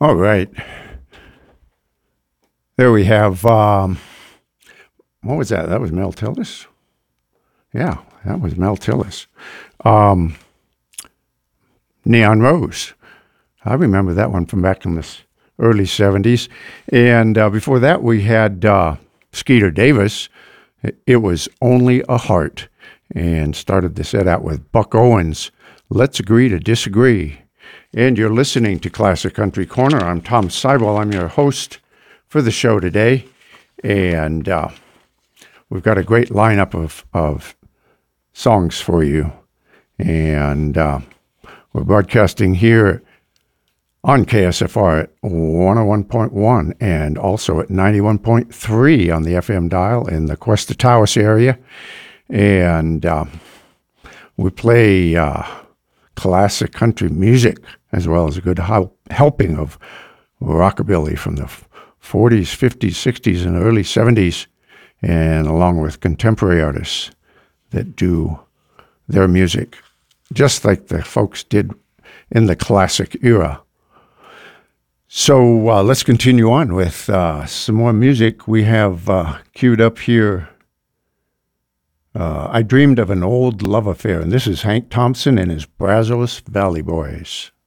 All right. There we have, what was that? That was Mel Tillis? Yeah, that was Mel Tillis. Neon Rose. I remember that one from back in the early 70s. And before that, we had Skeeter Davis. It was Only a Heart. And started the set out with Buck Owens, Let's Agree to Disagree. And you're listening to Classic Country Corner. I'm Tom Seibel. I'm your host for the show today. And we've got a great lineup of songs for you. And we're broadcasting here on KSFR at 101.1 and also at 91.3 on the FM dial in the Cuesta Tawas area. And we play classic country music as well as a good helping of rockabilly from the 40s, 50s, 60s, and early 70s, and along with contemporary artists that do their music just like the folks did in the classic era. So let's continue on with some more music. We have queued up here I Dreamed of an Old Love Affair, and this is Hank Thompson and his Brazos Valley Boys.